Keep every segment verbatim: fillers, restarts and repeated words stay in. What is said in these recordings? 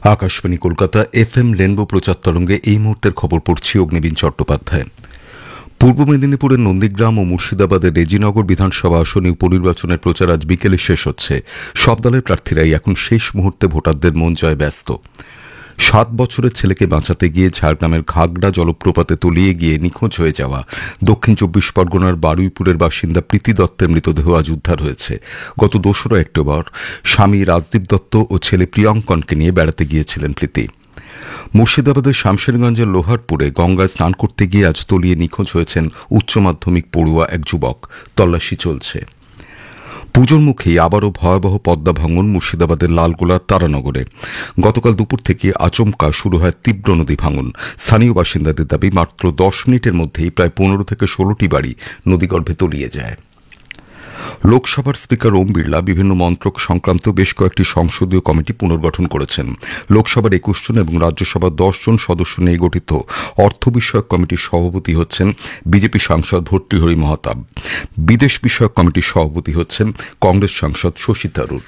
Akashvani Kolkata F M rainbow প্রচার তরঙ্গে এই মুহূর্তের খবর পড়ছি অগ্নিবীণ চট্টোপাধ্যায়। পূর্ব মেদিনীপুরের নন্দীগ্রাম ও মুর্শিদাবাদের রেজিনগর বিধানসভা আসনে উপনির্বাচনের প্রচার আজ বিকেলে শেষ হচ্ছে। সব দলের প্রার্থীরাই এখন শেষ মুহূর্তে ভোটারদের মন জয়ে ব্যস্ত। সাত বছরের ছেলেকে বাঁচাতে গিয়ে ঝাড়গ্রামের ঘাগড়া জলপ্রপাতে তলিয়ে গিয়ে নিখোঁজ হয়ে যাওয়া দক্ষিণ চব্বিশ পরগনার বারুইপুরের বাসিন্দা প্রীতি দত্তের মৃতদেহ আজ উদ্ধার হয়েছে। গত দোসরা অক্টোবর স্বামী রাজদীপ দত্ত ও ছেলে প্রিয়ঙ্কনকে নিয়ে বেড়াতে গিয়েছিলেন প্রীতি। মুর্শিদাবাদের শামশেরগঞ্জের লোহারপুরে গঙ্গায় স্নান করতে গিয়ে আজ তলিয়ে নিখোঁজ হয়েছেন উচ্চ মাধ্যমিক পড়ুয়া এক যুবক। তল্লাশি চলছে। পুজোর মুখেই আবারও ভয়াবহ পদ্মা ভাঙন মুর্শিদাবাদের লালগোলার তারানগরে। গতকাল দুপুর থেকে আচমকা শুরু হয় তীব্র নদী ভাঙন। স্থানীয় বাসিন্দাদের দাবি মাত্র দশ মিনিটের মধ্যেই প্রায় পনেরো থেকে ষোলোটি বাড়ি নদীগর্ভে তলিয়ে যায়। লোকসভার স্পিকার ওম বিড়লা বিভিন্ন মন্ত্রক সংক্রান্ত বেশ কয়েকটি সংসদীয় কমিটি পুনর্গঠন করেছেন। লোকসভার একুশ জন এবং রাজ্যসভার দশ জন সদস্য নিয়ে গঠিত অর্থ বিষয়ক কমিটির সভাপতি হচ্ছেন বিজেপি সাংসদ ভর্তৃহরি মহতাব। বিদেশ বিষয়ক কমিটির সভাপতি হচ্ছেন কংগ্রেস সাংসদ শশী থারুর।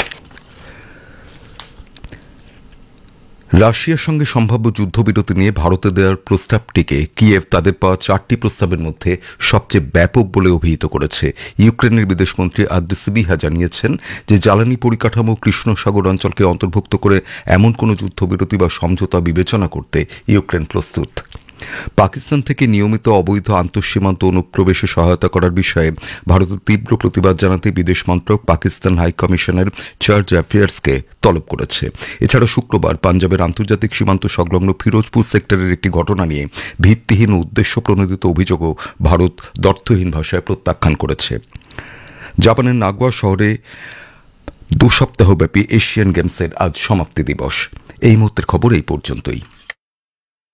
রাশিয়ার সঙ্গে সম্ভাব্য যুদ্ধবিরতি নিয়ে ভারতে দেওয়ার প্রস্তাবটিকে কিয়েভ তাদের পাওয়া চারটি প্রস্তাবের মধ্যে সবচেয়ে ব্যাপক বলে অভিহিত করেছে। ইউক্রেনের বিদেশমন্ত্রী আদ্রি সিবিহা জানিয়েছেন যে জ্বালানি পরিকাঠামো কৃষ্ণ সাগর অঞ্চলকে অন্তর্ভুক্ত করে এমন কোনো যুদ্ধবিরতি বা সমঝোতা বিবেচনা করতে ইউক্রেন প্রস্তুত। পাকিস্তান থেকে নিয়মিত অবৈধ আন্তঃসীমান্ত অনুপ্রবেশে সহায়তা করার বিষয়ে ভারতের তীব্র প্রতিবাদ জানাতে বিদেশ মন্ত্রক পাকিস্তান হাই কমিশনের চার্জ অ্যাফেয়ার্সকে তলব করেছে। এছাড়া শুক্রবার পাঞ্জাবের আন্তর্জাতিক সীমান্ত সংলগ্ন ফিরোজপুর সেক্টরের একটি ঘটনা নিয়ে ভিত্তিহীন উদ্দেশ্য প্রণোদিত অভিযোগও ভারত দ্ব্যর্থহীন ভাষায় প্রত্যাখ্যান করেছে। জাপানের নাগোয়া শহরে দু সপ্তাহব্যাপী এশিয়ান গেমসের আজ সমাপ্তি দিবস। এই মুহূর্তের খবর এই পর্যন্তই।